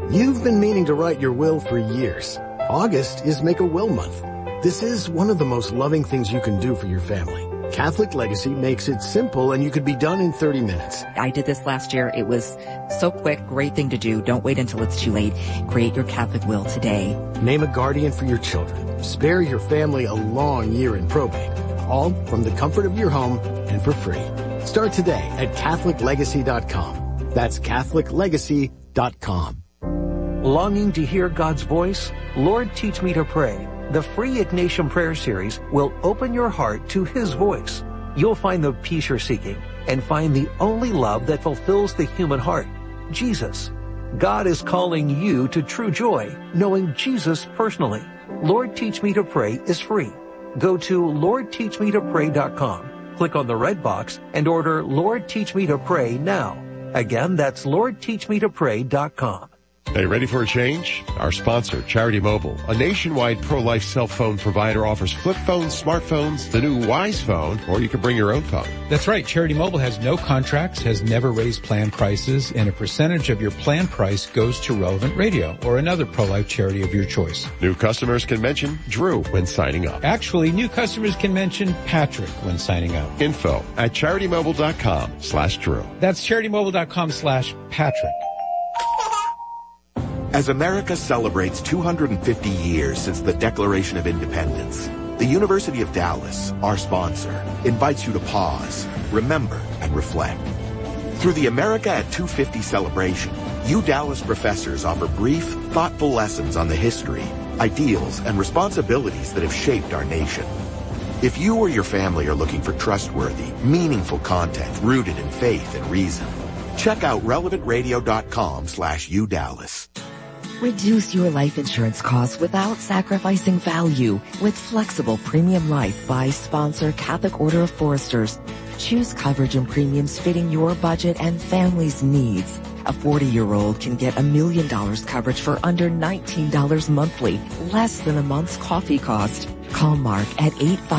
You've been meaning to write your will for years. August is Make a Will Month. This is one of the most loving things you can do for your family. Catholic Legacy makes it simple and you could be done in 30 minutes. I did this last year. It was so quick, great thing to do. Don't wait until it's too late. Create your Catholic will today. Name a guardian for your children. Spare your family a long year in probate. All from the comfort of your home and for free. Start today at CatholicLegacy.com. That's CatholicLegacy.com. Longing to hear God's voice? Lord, Teach Me to Pray. The free Ignatian Prayer Series will open your heart to His voice. You'll find the peace you're seeking and find the only love that fulfills the human heart, Jesus. God is calling you to true joy, knowing Jesus personally. Lord, Teach Me to Pray is free. Go to LordTeachMeToPray.com. Click on the red box and order Lord, Teach Me to Pray now. Again, that's LordTeachMeToPray.com. Hey, ready for a change? Our sponsor, Charity Mobile, a nationwide pro-life cell phone provider, offers flip phones, smartphones, the new Wise phone, or you can bring your own phone. That's right. Charity Mobile has no contracts, has never raised plan prices, and a percentage of your plan price goes to Relevant Radio or another pro-life charity of your choice. New customers can mention Drew when signing up. Actually, new customers can mention Patrick when signing up. Info at CharityMobile.com/Drew. That's CharityMobile.com/Patrick. As America celebrates 250 years since the Declaration of Independence, the University of Dallas, our sponsor, invites you to pause, remember, and reflect. Through the America at 250 celebration, you Dallas professors offer brief, thoughtful lessons on the history, ideals, and responsibilities that have shaped our nation. If you or your family are looking for trustworthy, meaningful content rooted in faith and reason, check out relevantradio.com/UDallas. Reduce your life insurance costs without sacrificing value with flexible premium life by sponsor Catholic Order of Foresters. Choose coverage and premiums fitting your budget and family's needs. A 40-year-old can get $1 million coverage for under $19 monthly, less than a month's coffee cost. Call Mark at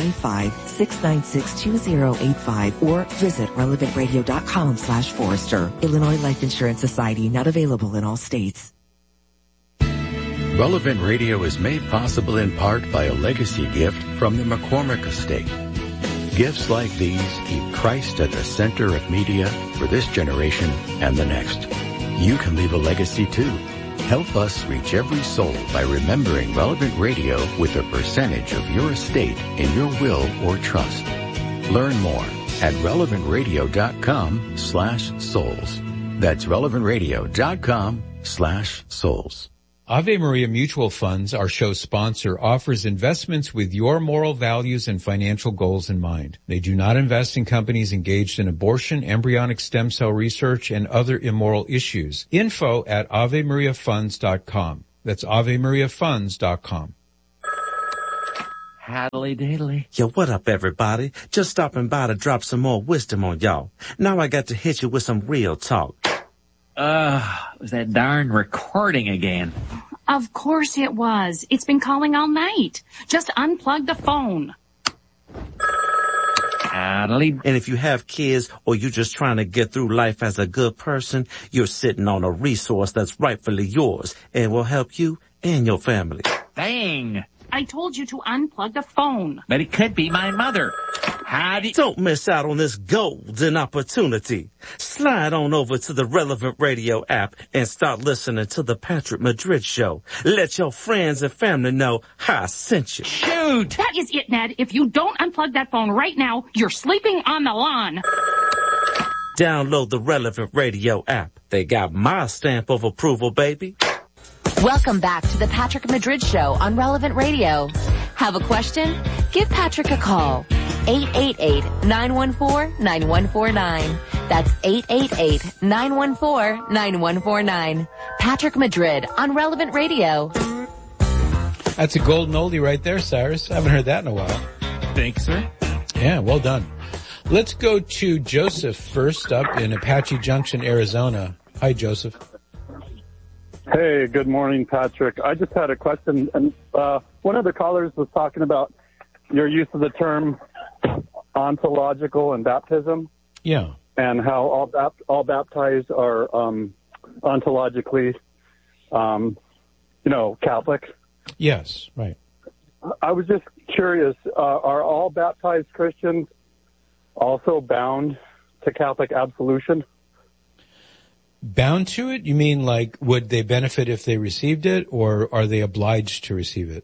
855-696-2085 or visit relevantradio.com/Forester. Illinois Life Insurance Society, not available in all states. Relevant Radio is made possible in part by a legacy gift from the McCormick Estate. Gifts like these keep Christ at the center of media for this generation and the next. You can leave a legacy too. Help us reach every soul by remembering Relevant Radio with a percentage of your estate in your will or trust. Learn more at relevantradio.com/souls. That's relevantradio.com/souls. Ave Maria Mutual Funds, our show sponsor, offers investments with your moral values and financial goals in mind. They do not invest in companies engaged in abortion, embryonic stem cell research, and other immoral issues. Info at AveMariaFunds.com. That's AveMariaFunds.com. Haddly diddly. Yo, what up, everybody? Just stopping by to drop some more wisdom on y'all. Now I got to hit you with some real talk. It was that darn recording again. Of course it was. It's been calling all night. Just unplug the phone. And if you have kids or you're just trying to get through life as a good person, you're sitting on a resource that's rightfully yours and will help you and your family. Dang. I told you to unplug the phone. But it could be my mother. Don't miss out on this golden opportunity. Slide on over to the Relevant Radio app and start listening to the Patrick Madrid Show. Let your friends and family know how I sent you. Shoot! That is it, Ned. If you don't unplug that phone right now, you're sleeping on the lawn. Download the Relevant Radio app. They got my stamp of approval, baby. Welcome back to the Patrick Madrid Show on Relevant Radio. Have a question? Give Patrick a call. 888-914-9149. That's 888-914-9149. Patrick Madrid on Relevant Radio. That's a golden oldie right there, Cyrus. I haven't heard that in a while. Thanks, sir. Yeah, well done. Let's go to Joseph first up in Apache Junction, Arizona. Hi, Joseph. Hey, good morning, Patrick. I just had a question, and one of the callers was talking about your use of the term ontological in baptism. Yeah. And how all baptized are ontologically Catholic. Yes, right. I was just curious, are all baptized Christians also bound to Catholic absolution? Bound to it? You mean like would they benefit if they received it, or are they obliged to receive it?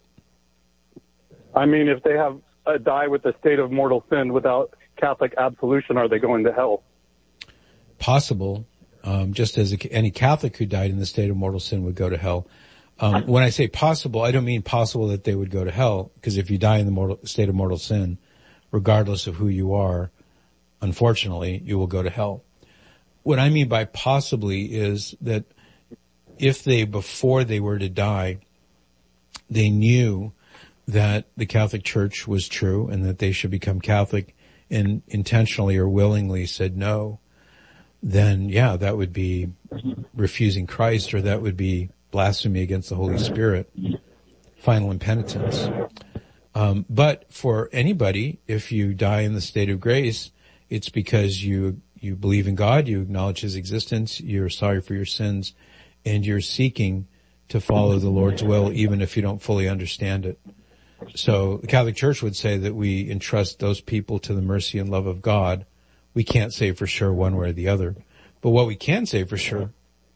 I mean, if they have die with the state of mortal sin without Catholic absolution, are they going to hell? Possible. Just as any Catholic who died in the state of mortal sin would go to hell. When I say possible, I don't mean possible that they would go to hell, because if you die in the state of mortal sin, regardless of who you are, unfortunately, you will go to hell. What I mean by possibly is that if they, before they were to die, they knew that the Catholic Church was true and that they should become Catholic and intentionally or willingly said no, then yeah, that would be refusing Christ, or that would be blasphemy against the Holy Spirit, final impenitence. But for anybody, if you die in the state of grace, it's because you believe in God, you acknowledge His existence, you're sorry for your sins, and you're seeking to follow the Lord's will, even if you don't fully understand it. So the Catholic Church would say that we entrust those people to the mercy and love of God. We can't say for sure one way or the other. But what we can say for sure,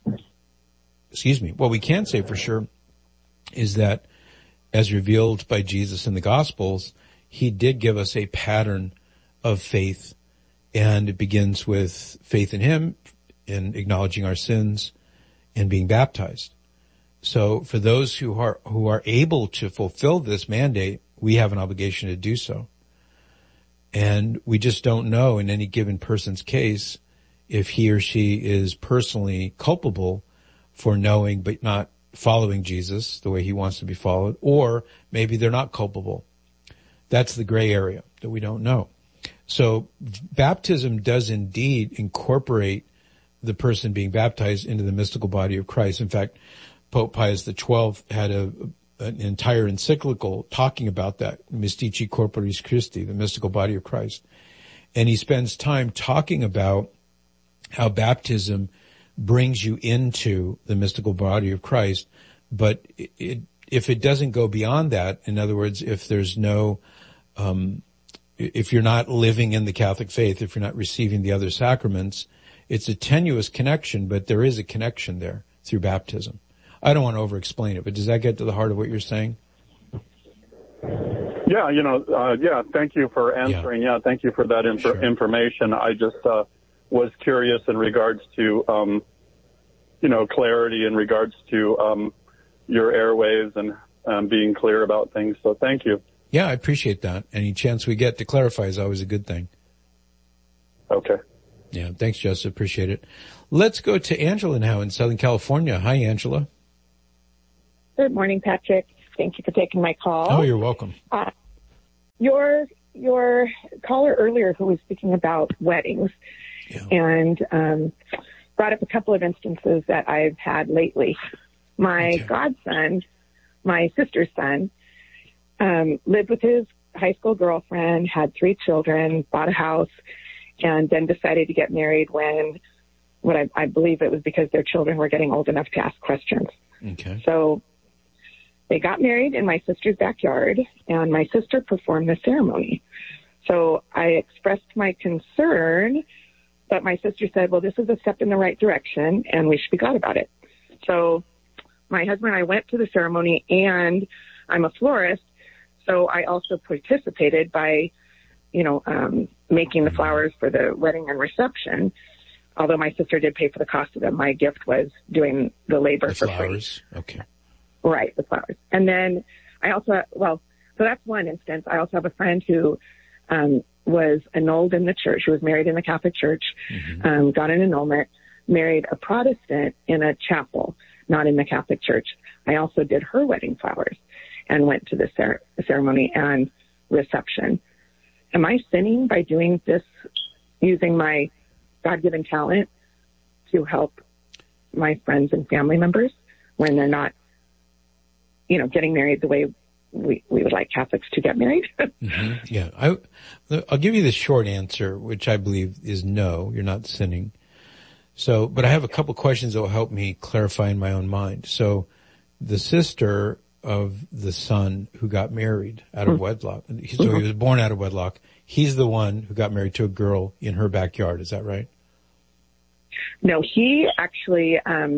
what we can say for sure is that as revealed by Jesus in the Gospels, He did give us a pattern of faith, and it begins with faith in Him and acknowledging our sins and being baptized. So for those who are able to fulfill this mandate, we have an obligation to do so. And we just don't know in any given person's case if he or she is personally culpable for knowing but not following Jesus the way He wants to be followed, or maybe they're not culpable. That's the gray area that we don't know. So baptism does indeed incorporate the person being baptized into the mystical body of Christ. In fact, Pope Pius XII had an entire encyclical talking about that, Mystici Corporis Christi, the mystical body of Christ. And he spends time talking about how baptism brings you into the mystical body of Christ, but if it doesn't go beyond that, in other words, if there's no, if you're not living in the Catholic faith, if you're not receiving the other sacraments, it's a tenuous connection, but there is a connection there through baptism. I don't want to over-explain it, but does that get to the heart of what you're saying? Yeah, thank you for answering. Yeah, thank you for that information. I just was curious in regards to, clarity in regards to your airwaves and being clear about things. So thank you. Yeah, I appreciate that. Any chance we get to clarify is always a good thing. Okay. Yeah, thanks, Joseph. Appreciate it. Let's go to Angela now in Southern California. Hi, Angela. Good morning, Patrick. Thank you for taking my call. Oh, you're welcome. Your caller earlier who was speaking about weddings and brought up a couple of instances that I've had lately. My godson, my sister's son, lived with his high school girlfriend, had 3 children, bought a house, and then decided to get married when I believe it was because their children were getting old enough to ask questions. Okay. So they got married in my sister's backyard, and my sister performed the ceremony. So I expressed my concern, but my sister said, well, this is a step in the right direction, and we should be glad about it. So my husband and I went to the ceremony, and I'm a florist, so I also participated by, making the flowers for the wedding and reception. Although my sister did pay for the cost of them, my gift was doing the labor for flowers. Free. Okay. Right, the flowers. And then I also, so that's one instance. I also have a friend who was annulled in the church, who was married in the Catholic Church, got an annulment, married a Protestant in a chapel, not in the Catholic Church. I also did her wedding flowers and went to the ceremony and reception. Am I sinning by doing this, using my God-given talent to help my friends and family members when they're not, getting married the way we would like Catholics to get married? Yeah. I'll give you the short answer, which I believe is no, you're not sinning. So, but I have a couple questions that will help me clarify in my own mind. So the sister of the son who got married out of wedlock, so he was born out of wedlock, he's the one who got married to a girl in her backyard. Is that right? No, he actually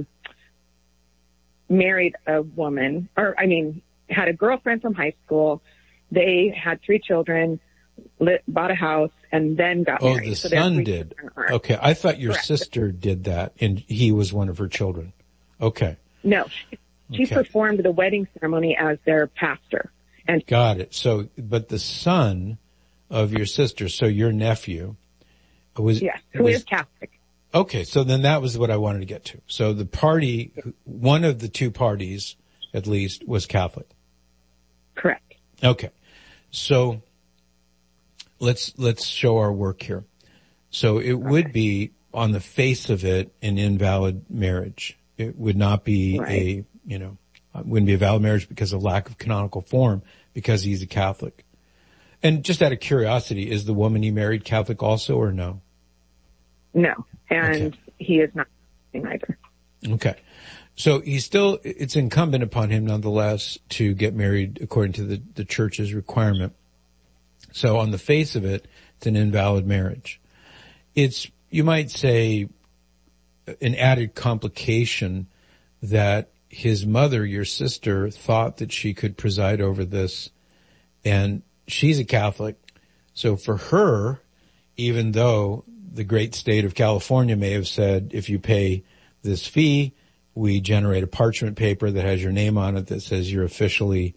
married a woman, had a girlfriend from high school. They had 3 children, bought a house, and then got married. Oh, the son did. Okay, I thought your sister did that, and he was one of her children. Okay. No, she performed the wedding ceremony as their pastor. And got it. So, but the son of your sister, so your nephew, who is Catholic. Okay, so then that was what I wanted to get to. So the party, one of the 2 parties, at least, was Catholic. Correct. Okay, so let's show our work here. So it would be, on the face of it, an invalid marriage. It would not be it wouldn't be a valid marriage because of lack of canonical form, because he's a Catholic. And just out of curiosity, is the woman he married Catholic also, or no? No, and he is not either. Okay. So it's incumbent upon him nonetheless to get married according to the church's requirement. So on the face of it, it's an invalid marriage. It's, you might say, an added complication that his mother, your sister, thought that she could preside over this, and she's a Catholic. So for her, even though the great state of California may have said, if you pay this fee, we generate a parchment paper that has your name on it that says you're officially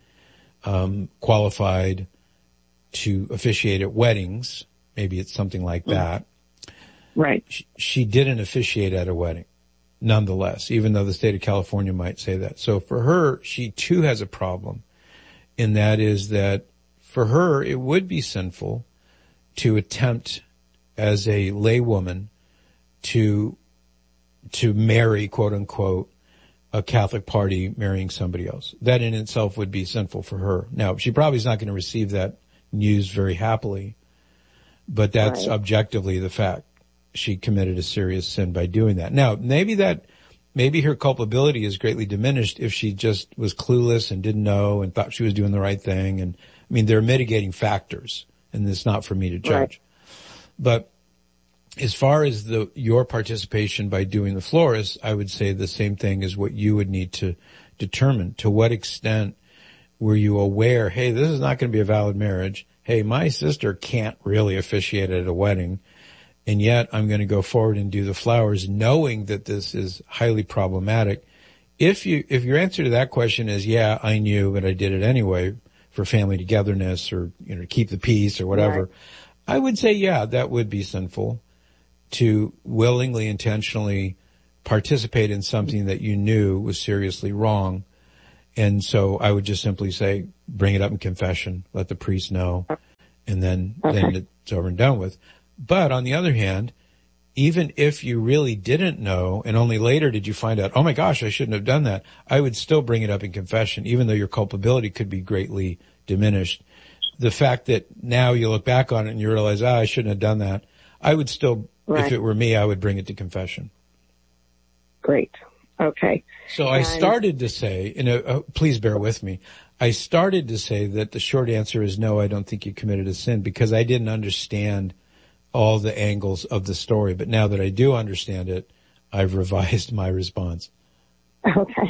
qualified to officiate at weddings. Maybe it's something like that. Right. She didn't officiate at a wedding, nonetheless, even though the state of California might say that. So for her, she too has a problem, and that is that for her, it would be sinful to attempt as a laywoman to marry, quote unquote, a Catholic party marrying somebody else. That in itself would be sinful for her. Now, she probably is not going to receive that news very happily, but that's objectively the fact. She committed a serious sin by doing that. Now, maybe her culpability is greatly diminished if she just was clueless and didn't know and thought she was doing the right thing. And I mean, there are mitigating factors, and it's not for me to judge. Right. But as far as your participation by doing the florist, I would say the same thing as what you would need to determine. To what extent were you aware, hey, this is not going to be a valid marriage. Hey, my sister can't really officiate at a wedding, and yet I'm going to go forward and do the flowers knowing that this is highly problematic. If your answer to that question is, yeah, I knew, but I did it anyway for family togetherness or, to keep the peace or whatever, right, I would say, yeah, that would be sinful to willingly, intentionally participate in something that you knew was seriously wrong. And so I would just simply say, bring it up in confession, let the priest know, and then it's over and done with. But on the other hand, even if you really didn't know and only later did you find out, oh my gosh, I shouldn't have done that, I would still bring it up in confession, even though your culpability could be greatly diminished. The fact that now you look back on it and you realize, I shouldn't have done that, I would still, if it were me, I would bring it to confession. Great. Okay. So I started to say, please bear with me, I started to say that the short answer is no, I don't think you committed a sin, because I didn't understand all the angles of the story. But now that I do understand it, I've revised my response. Okay.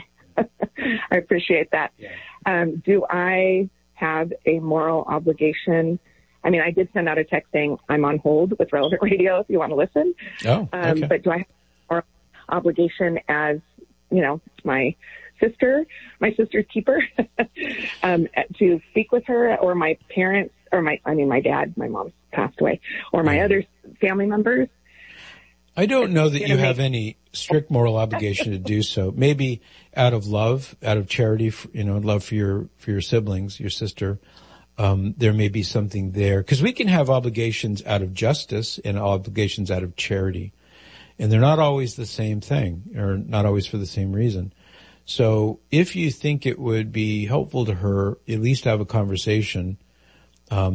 I appreciate that. Yeah. Do I have a moral obligation? I mean, I did send out a text saying I'm on hold with Relevant Radio if you want to listen. Oh, okay. But do I have a moral obligation as, my sister's keeper, to speak with her, or my parents, or my dad, my mom passed away, or my other family members? I don't know that you have any strict moral obligation to do so. Maybe out of love, out of charity, love for your siblings, your sister, there may be something there. Because we can have obligations out of justice and obligations out of charity. And they're not always the same thing, or not always for the same reason. So if you think it would be helpful to her, at least have a conversation.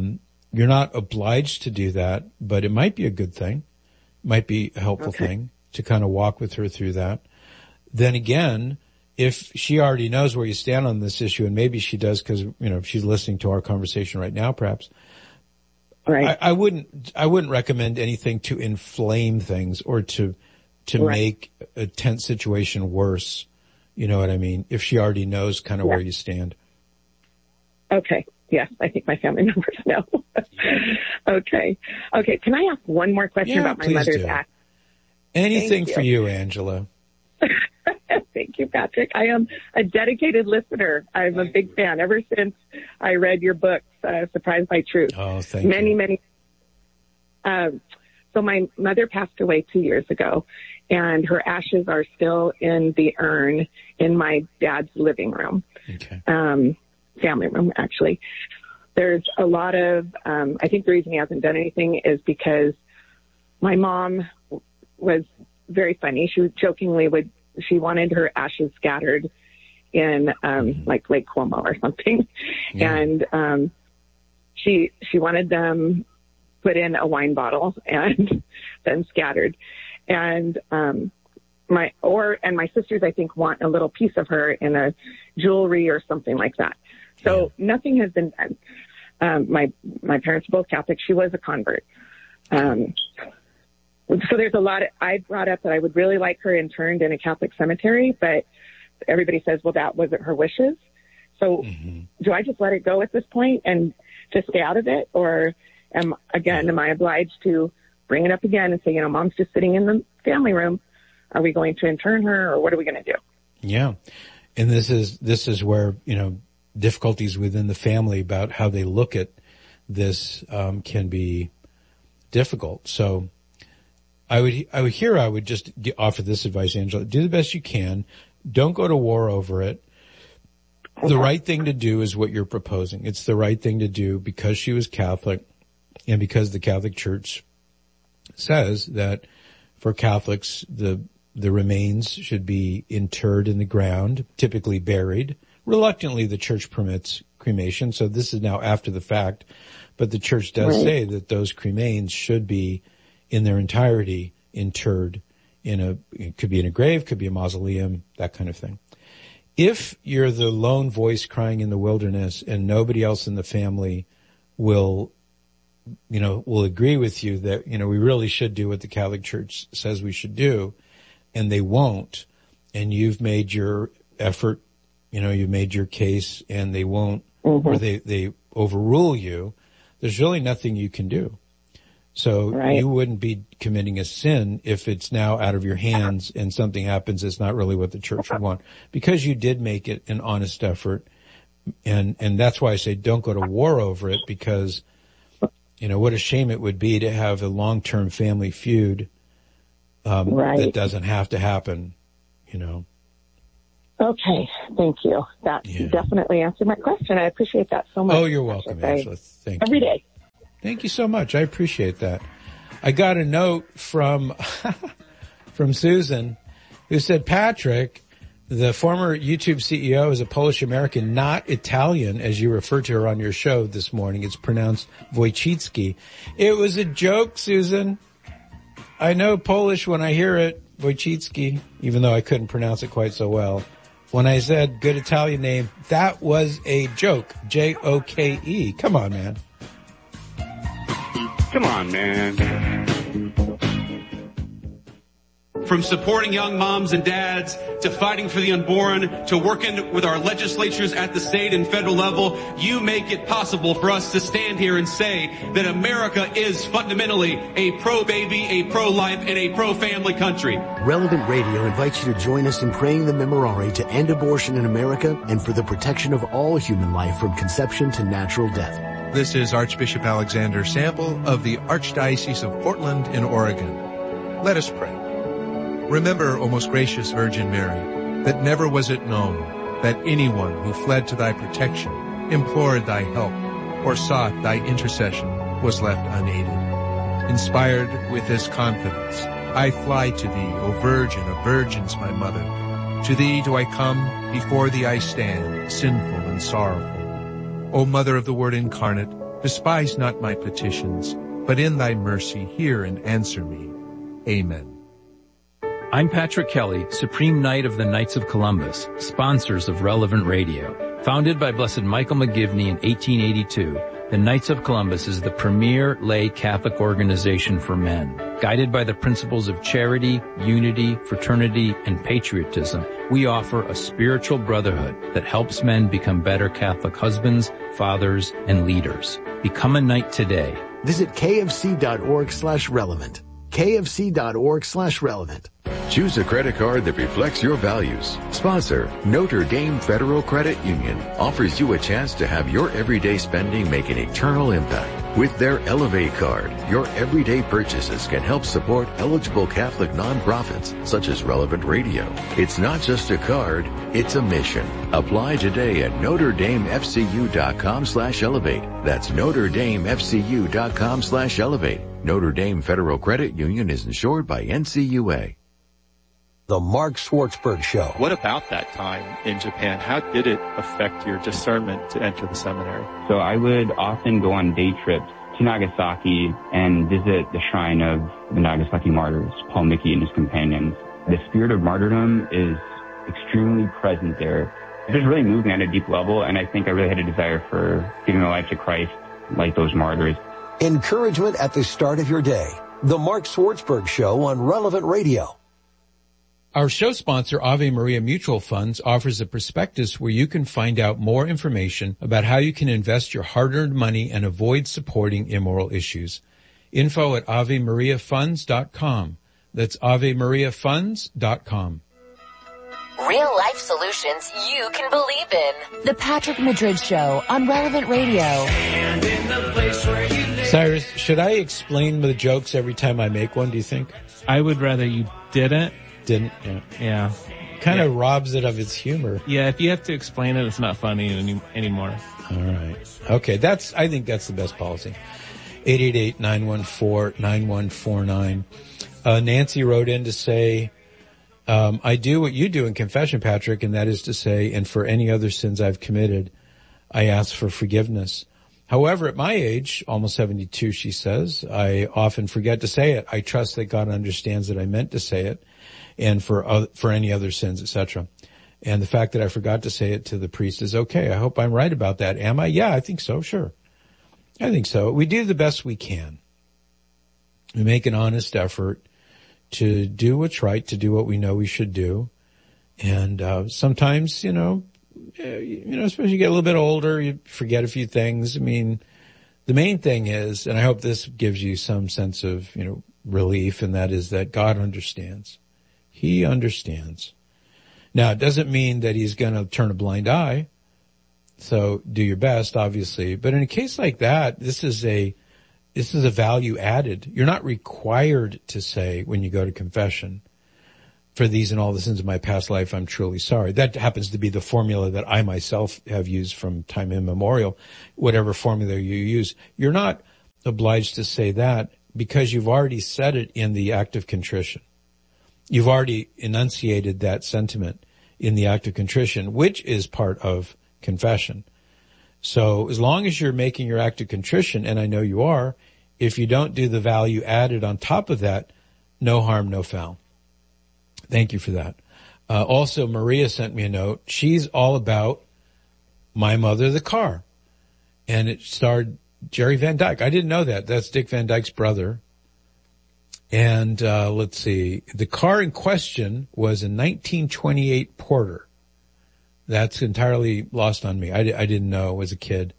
You're not obliged to do that, but it might be a good thing. Might be a helpful thing. to kind of walk with her through that. Then again, if she already knows where you stand on this issue, and maybe she does because, if she's listening to our conversation right now, perhaps. Right. I wouldn't recommend anything to inflame things or to make a tense situation worse. You know what I mean? If she already knows kind of where you stand. Okay. Yes, I think my family members know. Okay. Can I ask one more question about my mother's act? Anything for you, Angela. Thank you, Patrick. I am a dedicated listener. I'm a big fan ever since I read your book, Surprised by Truth. Oh, thank you. Many. So my mother passed away 2 years ago, and her ashes are still in the urn in my dad's living room. Okay. Family room, actually. There's a lot of, I think the reason he hasn't done anything is because my mom was very funny. She jokingly she wanted her ashes scattered in, like Lake Como or something. Yeah. And, she wanted them put in a wine bottle and then scattered. And, my sisters, I think, want a little piece of her in a jewelry or something like that. So nothing has been done. My parents are both Catholic. She was a convert. So there's a lot I brought up that I would really like her interned in a Catholic cemetery, but everybody says, well, that wasn't her wishes. So do I just let it go at this point and just stay out of it? Or am I obliged to bring it up again and say, mom's just sitting in the family room. Are we going to intern her, or what are we going to do? Yeah. And this is where, difficulties within the family about how they look at this, can be difficult. So I would just offer this advice, Angela. Do the best you can. Don't go to war over it. The right thing to do is what you're proposing. It's the right thing to do because she was Catholic and because the Catholic Church says that for Catholics, the remains should be interred in the ground, typically buried. Reluctantly, the church permits cremation, so this is now after the fact, but the church does say that those cremains should be in their entirety interred it could be in a grave, could be a mausoleum, that kind of thing. If you're the lone voice crying in the wilderness and nobody else in the family will agree with you that, we really should do what the Catholic Church says we should do, and they won't, and you've made your effort, you've made your case, and they won't, or they overrule you, there's really nothing you can do. So you wouldn't be committing a sin if it's now out of your hands and something happens that's not really what the church would want. Because you did make it an honest effort, and that's why I say don't go to war over it, because, what a shame it would be to have a long-term family feud that doesn't have to happen, Okay, thank you. That definitely answered my question. I appreciate that so much. Oh, you're welcome, Angela. Thank you. Every day. Thank you so much. I appreciate that. I got a note from Susan, who said, Patrick, the former YouTube CEO, is a Polish American, not Italian, as you referred to her on your show this morning. It's pronounced Wojcicki. It was a joke, Susan. I know Polish when I hear it, Wojcicki, even though I couldn't pronounce it quite so well. When I said good Italian name, that was a joke. Joke. Come on, man. Come on, man. From supporting young moms and dads to fighting for the unborn to working with our legislatures at the state and federal level, you make it possible for us to stand here and say that America is fundamentally a pro-baby, a pro-life, and a pro-family country. Relevant Radio invites you to join us in praying the Memorare to end abortion in America and for the protection of all human life from conception to natural death. This is Archbishop Alexander Sample of the Archdiocese of Portland in Oregon. Let us pray. Remember, O most gracious Virgin Mary, that never was it known that anyone who fled to thy protection, implored thy help, or sought thy intercession was left unaided. Inspired with this confidence, I fly to thee, O Virgin of Virgins, my Mother. To thee do I come, before thee I stand, sinful and sorrowful. O Mother of the Word incarnate, despise not my petitions, but in thy mercy hear and answer me. Amen. I'm Patrick Kelly, Supreme Knight of the Knights of Columbus, sponsors of Relevant Radio. Founded by Blessed Michael McGivney in 1882, the Knights of Columbus is the premier lay Catholic organization for men. Guided by the principles of charity, unity, fraternity, and patriotism, we offer a spiritual brotherhood that helps men become better Catholic husbands, fathers, and leaders. Become a knight today. Visit kfc.org/relevant. kfc.org/relevant. Choose a credit card that reflects your values. Sponsor, Notre Dame Federal Credit Union offers you a chance to have your everyday spending make an eternal impact. With their Elevate card, your everyday purchases can help support eligible Catholic nonprofits such as Relevant Radio. It's not just a card, it's a mission. Apply today at NotreDameFCU.com/elevate. That's NotreDameFCU.com/elevate. Notre Dame Federal Credit Union is insured by NCUA. The Mark Schwartzberg Show. What about that time in Japan? How did it affect your discernment to enter the seminary? So I would often go on day trips to Nagasaki and visit the shrine of the Nagasaki martyrs, Paul Mickey and his companions. The spirit of martyrdom is extremely present there. It just really moved me on a deep level, and I think I really had a desire for giving my life to Christ like those martyrs. Encouragement at the start of your day. The Mark Schwartzberg Show on Relevant Radio. Our show sponsor, Ave Maria Mutual Funds, offers a prospectus where you can find out more information about how you can invest your hard-earned money and avoid supporting immoral issues. Info at AveMariaFunds.com. That's AveMariaFunds.com. Real life solutions you can believe in. The Patrick Madrid Show on Relevant Radio. Cyrus, should I explain the jokes every time I make one, do you think? I would rather you didn't. Yeah. Kind of robs it of its humor. Yeah, if you have to explain it, it's not funny anymore. All right. Okay, I think that's the best policy. 888-914-9149. Nancy wrote in to say, I do what you do in confession, Patrick, and that is to say, and for any other sins I've committed, I ask for forgiveness. However, at my age, almost 72, she says, I often forget to say it. I trust that God understands that I meant to say it, and for any other sins, etc. And the fact that I forgot to say it to the priest is okay. I hope I'm right about that. Am I? Yeah, I think so, sure. I think so. We do the best we can. We make an honest effort to do what's right, to do what we know we should do. And sometimes, especially you get a little bit older, you forget a few things. I mean, the main thing is, and I hope this gives you some sense of, relief, and that is that God understands. He understands. Now, it doesn't mean that he's going to turn a blind eye. So do your best, obviously. But in a case like that, this is a value added. You're not required to say when you go to confession, for these and all the sins of my past life, I'm truly sorry. That happens to be the formula that I myself have used from time immemorial. Whatever formula you use, you're not obliged to say that because you've already said it in the act of contrition. You've already enunciated that sentiment in the act of contrition, which is part of confession. So as long as you're making your act of contrition, and I know you are, if you don't do the value added on top of that, no harm, no foul. Thank you for that. Also, Maria sent me a note. She's all about My Mother the Car. And it starred Jerry Van Dyke. I didn't know that. That's Dick Van Dyke's brother. And let's see. The car in question was a 1928 Porter. That's entirely lost on me. I didn't know as a kid.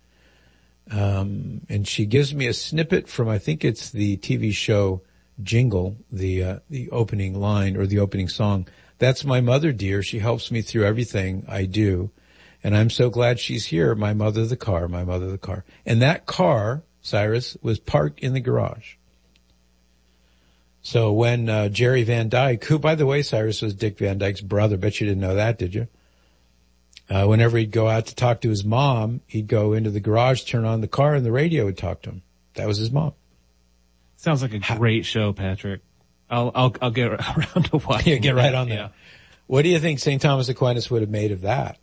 And she gives me a snippet from, I think it's the TV show Jingle, the opening line or the opening song. That's my mother, dear. She helps me through everything I do. And I'm so glad she's here. My mother, the car, my mother, the car. And that car, Cyrus, was parked in the garage. So when Jerry Van Dyke, who, by the way, Cyrus, was Dick Van Dyke's brother, bet you didn't know that, did you? Whenever he'd go out to talk to his mom, he'd go into the garage, turn on the car, and the radio would talk to him. That was his mom. Sounds like a great show, Patrick. I'll get around to watching. Yeah, get right on that. Yeah. What do you think St. Thomas Aquinas would have made of that?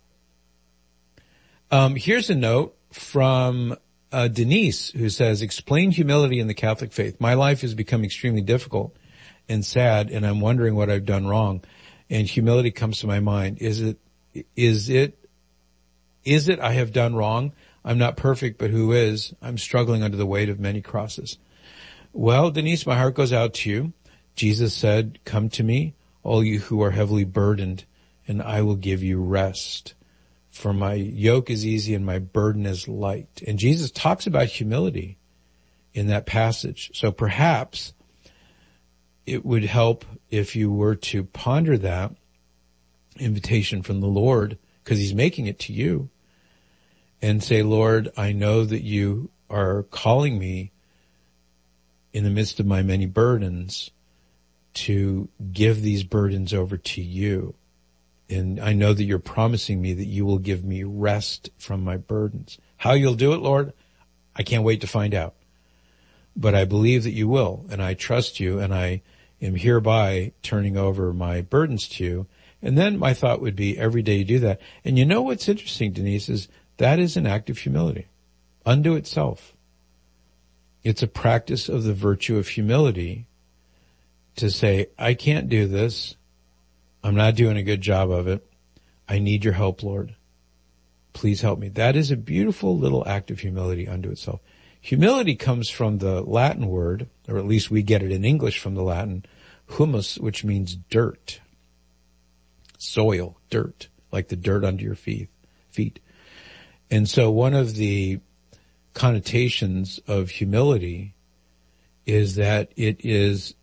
Here's a note from Denise, who says, explain humility in the Catholic faith. My life has become extremely difficult, and sad, and I'm wondering what I've done wrong. And humility comes to my mind. Is it I have done wrong? I'm not perfect, but who is? I'm struggling under the weight of many crosses. Well, Denise, my heart goes out to you. Jesus said, come to me, all you who are heavily burdened, and I will give you rest. For my yoke is easy and my burden is light. And Jesus talks about humility in that passage. So perhaps it would help if you were to ponder that invitation from the Lord, because he's making it to you, and say, Lord, I know that you are calling me in the midst of my many burdens to give these burdens over to you. And I know that you're promising me that you will give me rest from my burdens. How you'll do it, Lord, I can't wait to find out. But I believe that you will, and I trust you, and I am hereby turning over my burdens to you. And then my thought would be every day you do that. And you know what's interesting, Denise, is that is an act of humility unto itself. It's a practice of the virtue of humility to say, I can't do this. I'm not doing a good job of it. I need your help, Lord. Please help me. That is a beautiful little act of humility unto itself. Humility comes from the Latin word, or at least we get it in English from the Latin, humus, which means dirt. Soil, dirt, like the dirt under your feet. And so one of the connotations of humility is that it is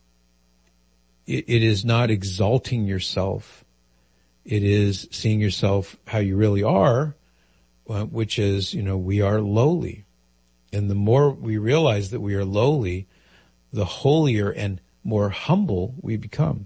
not exalting yourself. It is seeing yourself how you really are, which is, we are lowly. And the more we realize that we are lowly, the holier and more humble we become.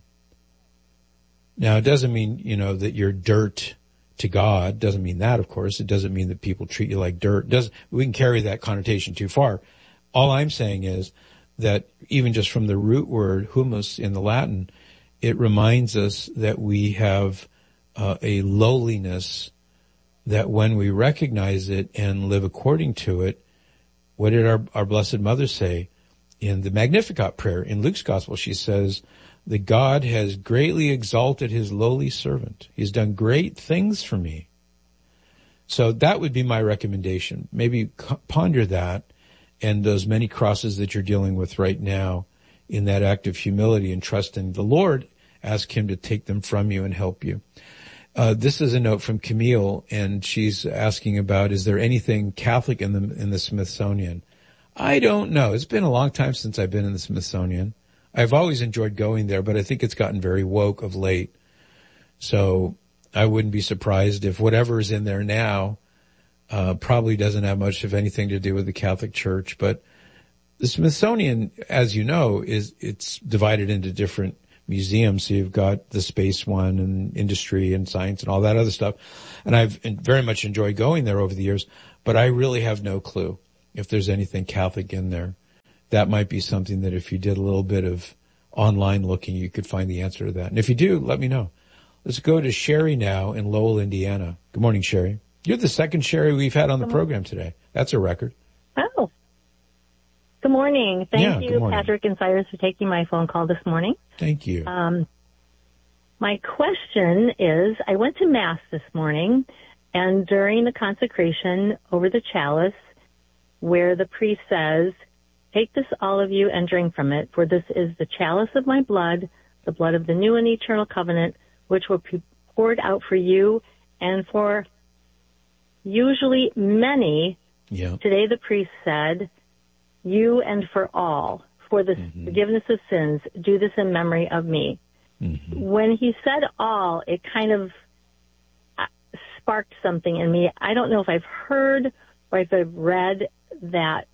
Now, it doesn't mean, that you're dirt to God. It doesn't mean that, of course. It doesn't mean that people treat you like dirt. We can carry that connotation too far. All I'm saying is that even just from the root word humus in the Latin, it reminds us that we have a lowliness that when we recognize it and live according to it, what did our Blessed Mother say in the Magnificat prayer in Luke's Gospel? She says that God has greatly exalted his lowly servant. He's done great things for me. So that would be my recommendation. Maybe ponder that and those many crosses that you're dealing with right now in that act of humility and trust in the Lord. Ask him to take them from you and help you. This is a note from Camille, and she's asking about, is there anything Catholic in the Smithsonian? I don't know. It's been a long time since I've been in the Smithsonian. I've always enjoyed going there, but I think it's gotten very woke of late. So I wouldn't be surprised if whatever is in there now probably doesn't have much of anything to do with the Catholic Church. But the Smithsonian, as you know, it's divided into different museums. So you've got the space one and industry and science and all that other stuff. And I've very much enjoyed going there over the years, but I really have no clue if there's anything Catholic in there. That might be something that if you did a little bit of online looking, you could find the answer to that. And if you do, let me know. Let's go to Sherry now in Lowell, Indiana. Good morning, Sherry. You're the second Sherry we've had on the program today. That's a record. Oh. Good morning. Thank you, morning. Patrick and Cyrus, for taking my phone call this morning. Thank you. My question is, I went to Mass this morning, and during the consecration over the chalice, where the priest says, "Take this, all of you, and drink from it, for this is the chalice of my blood, the blood of the new and eternal covenant, which will be poured out for you and for usually many." Yeah. Today the priest said, "You and for all, for the forgiveness of sins, do this in memory of me." Mm-hmm. When he said all, it kind of sparked something in me. I don't know if I've heard or if I've read that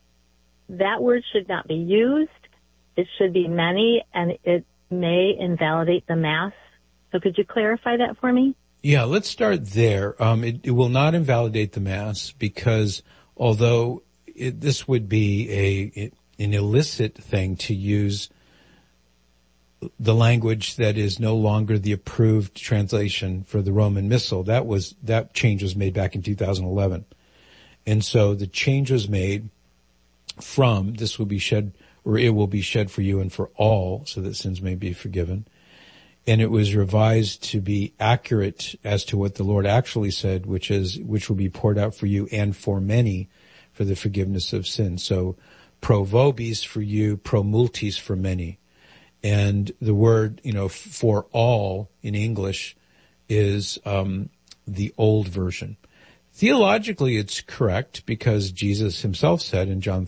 word should not be used. It should be many, and it may invalidate the Mass. So could you clarify that for me? Yeah, let's start there. It will not invalidate the Mass because although this would be an illicit thing to use the language that is no longer the approved translation for the Roman Missal. That change was made back in 2011. And so the change was made from this will be shed or it will be shed for you and for all, so that sins may be forgiven. And it was revised to be accurate as to what the Lord actually said, which will be poured out for you and for many for the forgiveness of sins. So pro vobis for you, pro multis for many. And the word, for all in English is the old version. Theologically, it's correct because Jesus himself said in John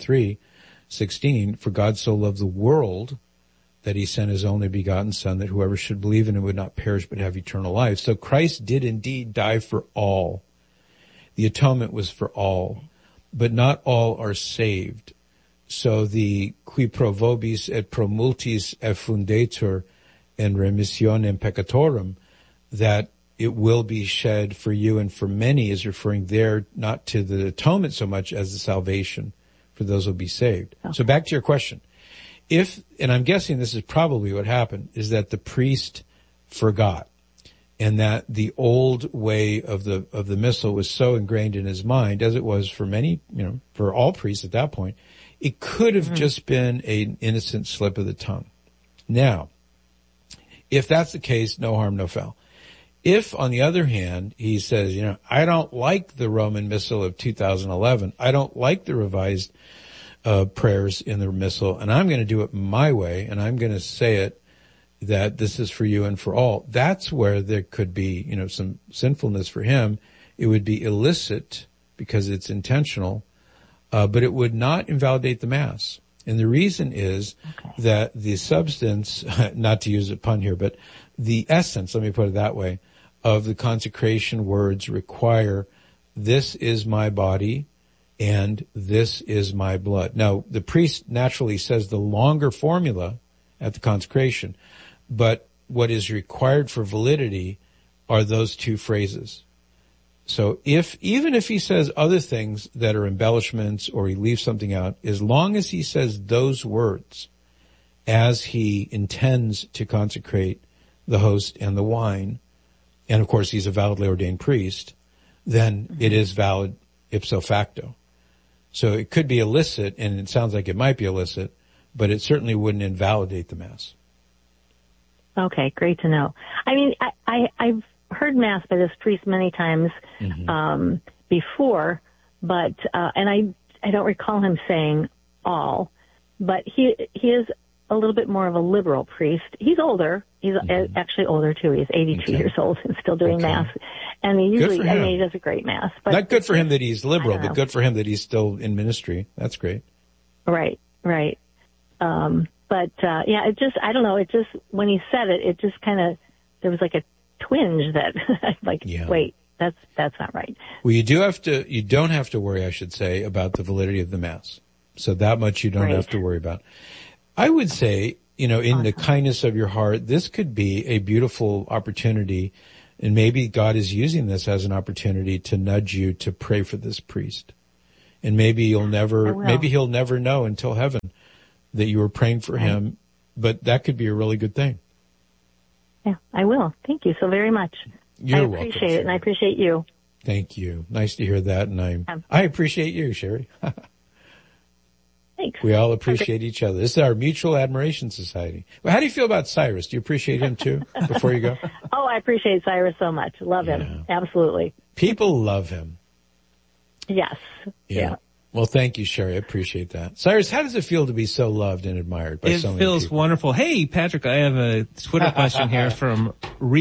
3:16, for God so loved the world that he sent his only begotten Son, that whoever should believe in him would not perish but have eternal life. So Christ did indeed die for all. The atonement was for all, but not all are saved. So the qui pro vobis et pro multis effundetur in remissionem peccatorum, that it will be shed for you and for many, is referring there not to the atonement so much as the salvation for those who will be saved. Okay. So back to your question. And I'm guessing this is probably what happened, is that the priest forgot, and that the old way of the missal was so ingrained in his mind, as it was for many, for all priests at that point, it could have just been an innocent slip of the tongue. Now, if that's the case, no harm, no foul. If, on the other hand, he says, I don't like the Roman Missal of 2011, I don't like the revised prayers in the missal, and I'm going to do it my way, and I'm going to say it that this is for you and for all. That's where there could be, some sinfulness for him. It would be illicit because it's intentional, but it would not invalidate the Mass. And the reason is that the substance, not to use a pun here, but the essence, let me put it that way, of the consecration words require, this is my body and this is my blood. Now, the priest naturally says the longer formula at the consecration, but what is required for validity are those two phrases. So even if he says other things that are embellishments or he leaves something out, as long as he says those words as he intends to consecrate the host and the wine, and of course he's a validly ordained priest, then it is valid ipso facto. So it could be illicit, and it sounds like it might be illicit, but it certainly wouldn't invalidate the Mass. Okay, great to know. I mean, I've heard Mass by this priest many times before, but and I don't recall him saying all, but he is a little bit more of a liberal priest. He's older. He's actually older too. He's 82 years old and still doing Mass. And he usually, he does a great Mass. But not good for him that he's liberal, but good for him that he's still in ministry. That's great. Right. But it just, I don't know, it just, when he said it, it just kind of, there was like a twinge that, wait, that's not right. Well, you don't have to worry, I should say, about the validity of the Mass. So that much you don't have to worry about. I would say, in the kindness of your heart, this could be a beautiful opportunity, and maybe God is using this as an opportunity to nudge you to pray for this priest. And maybe he'll never know until heaven that you were praying for him, but that could be a really good thing. Yeah, I will. Thank you so very much. You're welcome. I appreciate it, and I appreciate you. Thank you. Nice to hear that, and I appreciate you, Sherry. Thanks. We all appreciate each other. This is our mutual admiration society. Well, how do you feel about Cyrus? Do you appreciate him too, before you go? Oh, I appreciate Cyrus so much. Love him. Absolutely. People love him. Yes. Yeah. Well, thank you, Sherry. I appreciate that. Cyrus, how does it feel to be so loved and admired by so many people? It feels wonderful. Hey, Patrick, I have a Twitter question here from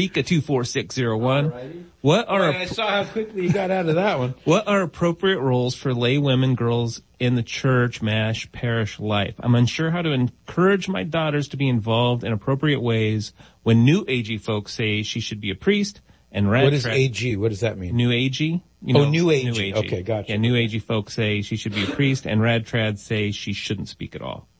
Rika24601. I saw how quickly you got out of that one. What are appropriate roles for lay women, girls in the church, MASH, parish life? I'm unsure how to encourage my daughters to be involved in appropriate ways when new agey folks say she should be a priest and What is AG? What does that mean? New agey? New agey. Okay, gotcha. Yeah, new agey folks say she should be a priest, and rad trads say she shouldn't speak at all.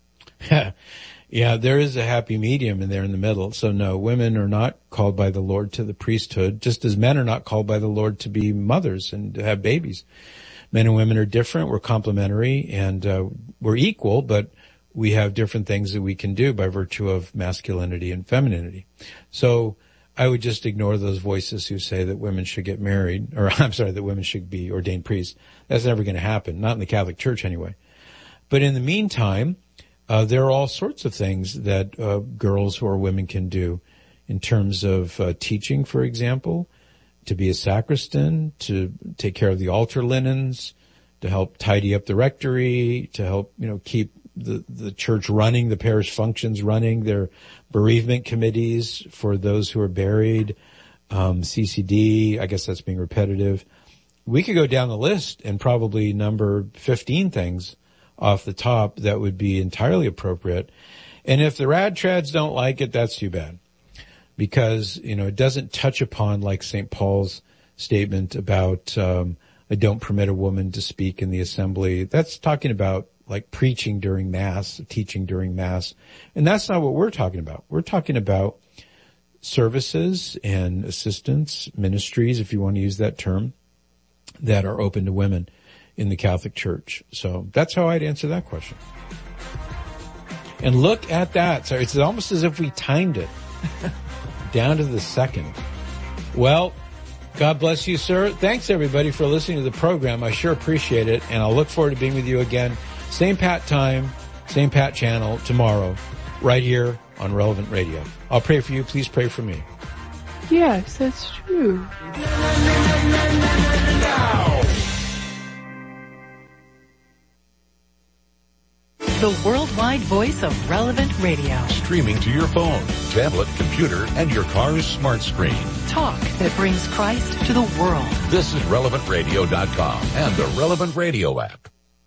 Yeah, there is a happy medium in there in the middle. So no, women are not called by the Lord to the priesthood, just as men are not called by the Lord to be mothers and to have babies. Men and women are different. We're complementary, and we're equal, but we have different things that we can do by virtue of masculinity and femininity. So I would just ignore those voices who say that women should get married, or that women should be ordained priests. That's never going to happen, not in the Catholic Church anyway. But in the meantime, There are all sorts of things that girls or women can do in terms of teaching, for example, to be a sacristan, to take care of the altar linens, to help tidy up the rectory, to help, keep the church running, the parish functions running, their bereavement committees for those who are buried, CCD, I guess that's being repetitive. We could go down the list and probably number 15 things off the top that would be entirely appropriate. And if the rad trads don't like it, that's too bad. Because, it doesn't touch upon, like St. Paul's statement about, I don't permit a woman to speak in the assembly. That's talking about like preaching during Mass, teaching during Mass. And that's not what we're talking about. We're talking about services and assistance, ministries, if you want to use that term, that are open to women in the Catholic Church. So that's how I'd answer that question. And look at that. So it's almost as if we timed it down to the second. Well, God bless you, sir. Thanks, everybody, for listening to the program. I sure appreciate it, and I'll look forward to being with you again. Same Pat time, same Pat channel tomorrow, right here on Relevant Radio. I'll pray for you. Please pray for me. Yes, that's true. The worldwide voice of Relevant Radio. Streaming to your phone, tablet, computer, and your car's smart screen. Talk that brings Christ to the world. This is RelevantRadio.com and the Relevant Radio app.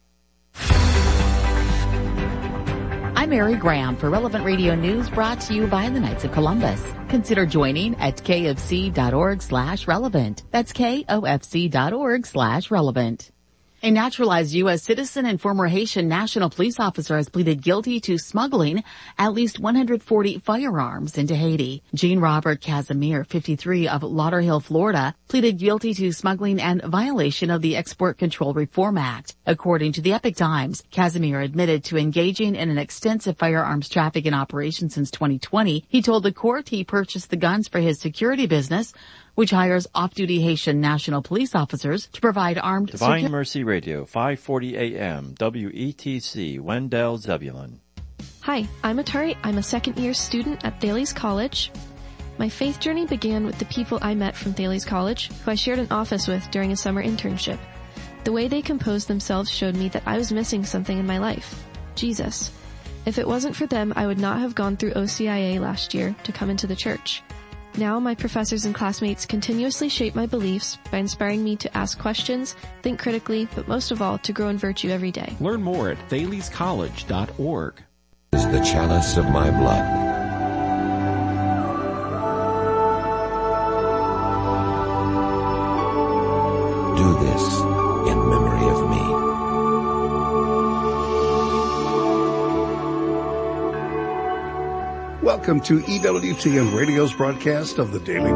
I'm Mary Graham for Relevant Radio News, brought to you by the Knights of Columbus. Consider joining at kfc.org/relevant. That's kofc.org/relevant. A naturalized U.S. citizen and former Haitian national police officer has pleaded guilty to smuggling at least 140 firearms into Haiti. Jean Robert Casimir, 53, of Lauderhill, Florida, pleaded guilty to smuggling and violation of the Export Control Reform Act. According to the Epoch Times, Casimir admitted to engaging in an extensive firearms trafficking operation since 2020. He told the court he purchased the guns for his security business, which hires off-duty Haitian national police officers to provide armed Divine Mercy Radio, 540 AM, WETC, Wendell, Zebulon. Hi, I'm Atari. I'm a second-year student at Thales College. My faith journey began with the people I met from Thales College, who I shared an office with during a summer internship. The way they composed themselves showed me that I was missing something in my life, Jesus. If it wasn't for them, I would not have gone through OCIA last year to come into the church. Now my professors and classmates continuously shape my beliefs by inspiring me to ask questions, think critically, but most of all, to grow in virtue every day. Learn more at thalescollege.org. Is the chalice of my blood. Do this in memory of me. Welcome to EWTN Radio's broadcast of the Daily